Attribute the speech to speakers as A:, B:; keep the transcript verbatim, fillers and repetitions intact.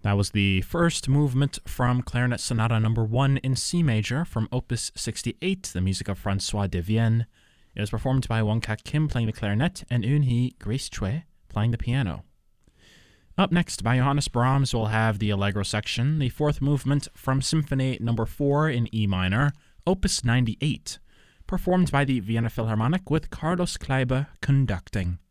A: That was the first movement from Clarinet Sonata number one in C major from Opus sixty-eight, the music of François de Vienne. It was performed by Wong Kak Kim playing the clarinet and Eun Hee Grace Choi playing the piano. Up next, by Johannes Brahms, we'll have the Allegro section, the fourth movement from Symphony number four in E minor, Opus ninety-eight, performed by the Vienna Philharmonic with Carlos Kleiber conducting.